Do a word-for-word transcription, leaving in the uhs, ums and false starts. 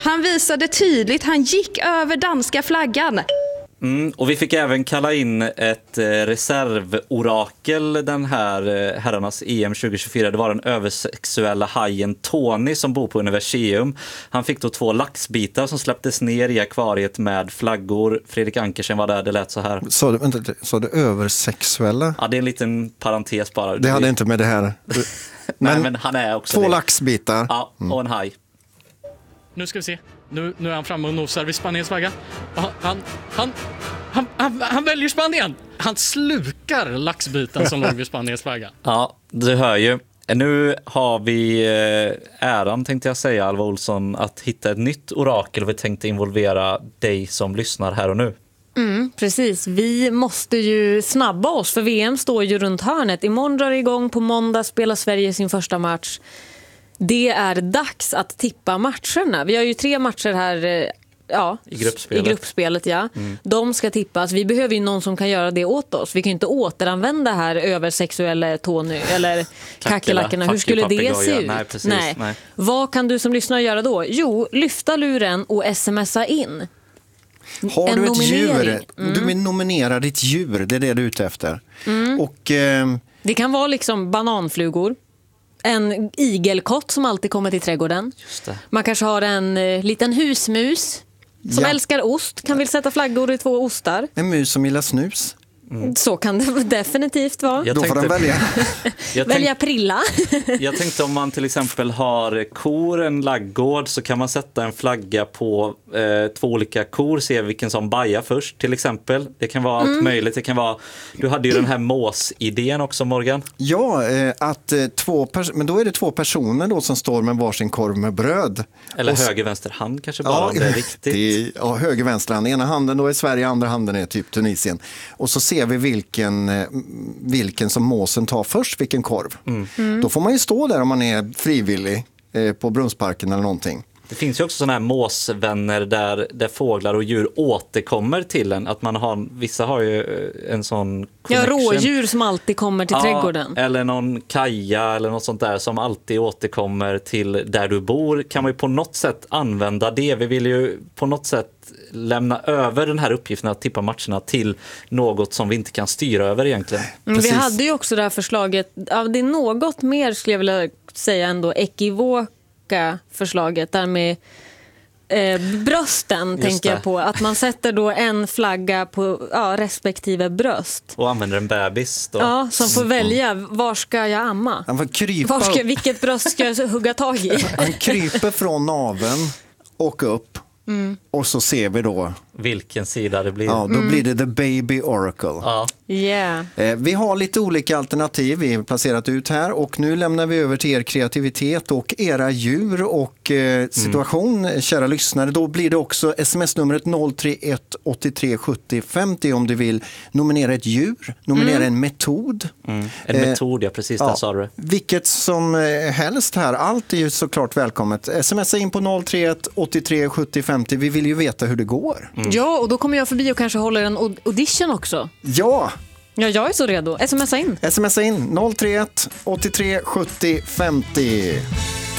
Han visade tydligt, han gick över danska flaggan. Mm, och vi fick även kalla in ett eh, reservorakel den här eh, herrarnas E M tjugo tjugofyra. Det var den översexuella hajen Tony som bor på Universium. Han fick då två laxbitar som släpptes ner i akvariet med flaggor. Fredrik Ankersen var där, det lät så här. Så vänta, så det översexuella? Ja, det är en liten parentes bara. Det hade inte med det här. Men, Nej, men han är också två det. laxbitar. Ja, och en haj. Nu ska vi se. Nu, nu är han framme och nosar vid Spaniens flagga. Han, han, han, han, han, han väljer Spanien. Han slukar laxbiten som låg vid Spaniens flagga. Ja, du hör ju. Nu har vi äran, tänkte jag säga, Alva Olsson, att hitta ett nytt orakel. Vi tänkte involvera dig som lyssnar här och nu. Mm, precis. Vi måste ju snabba oss för V M står ju runt hörnet. Imorgon drar det igång, på måndag spelar Sverige sin första match. Det är dags att tippa matcherna. Vi har ju tre matcher här ja, i gruppspelet. I gruppspelet ja. Mm. De ska tippas. Vi behöver ju någon som kan göra det åt oss. Vi kan ju inte återanvända här översexuella Tony eller kackerlackorna. Hur skulle det se ut? Nej, precis. Nej. Nej. Vad kan du som lyssnar göra då? Jo, lyfta luren och smsa in. Har en du ett nominering. djur? Mm. Du vill nominera ditt djur, det är det du är ute efter. Mm. Och, eh, det kan vara liksom bananflugor. En igelkott som alltid kommer till trädgården. Just det. Man kanske har en eh, liten husmus som ja. älskar ost. Kan vill sätta flaggor i två ostar. En mus som gillar snus. Mm. Så kan det definitivt vara. Jag Då får de välja. jag välja tänk, prilla. jag tänkte om man till exempel har kor, en laggård, så kan man sätta en flagga på eh, två olika kor, se vilken som bajar först till exempel. Det kan vara Mm. allt möjligt. Det kan vara, du hade ju den här måsidén också, Morgan. Ja, eh, att eh, två pers- men då är det två personer då som står med varsin korv med bröd. Eller och s- höger, vänster hand kanske bara, ja, om det är riktigt. Det är, ja, höger, vänster hand. Ena handen då är Sverige, andra handen är typ Tunisien. Och så ser vi vilken, eh, vilken som måsen tar först, vilken korv. Mm. Mm. Då får man ju stå där om man är frivillig eh, på Brunnsparken eller någonting. Det finns ju också sådana här måsvänner där, där fåglar och djur återkommer till en. Att man har, vissa har ju en sån connection. Ja, rådjur som alltid kommer till ja, trädgården. Eller någon kaja eller något sånt där som alltid återkommer till där du bor. Kan man ju på något sätt använda det. Vi vill ju på något sätt lämna över den här uppgiften att tippa matcherna till något som vi inte kan styra över egentligen. Mm, vi hade ju också det här förslaget. Ja, det är något mer skulle jag vilja säga ändå ekivoka förslaget där med eh, brösten. Just tänker det. jag på. Att man sätter då en flagga på ja, respektive bröst. Och använder en bebis då. Ja, som får välja var ska jag amma? Han får krypa, Var ska, vilket bröst ska jag hugga tag i? han kryper från naveln och upp. Mm. Och så ser vi då, Vilken sida det blir. ja, då blir det The Baby Oracle. Ja. Yeah. Eh, vi har lite olika alternativ vi har placerat ut här och nu lämnar vi över till er kreativitet och era djur och eh, situation, mm. kära lyssnare. Då blir det också sms-numret noll tre ett åtta tre sjuttio femtio om du vill nominera ett djur, nominera mm. en metod. Mm. En Eh, metod, ja precis, där ja, sa du. vilket som eh, helst här, allt är ju såklart välkommet. Smsa in på noll tre ett åtta tre sjuttio femtio, vi vill ju veta hur det går. Mm. Ja, och då kommer jag förbi och kanske håller en audition också. Ja! Ja, jag är så redo. Smsa in. Smsa in noll tre ett åtta tre sjuttio femtio.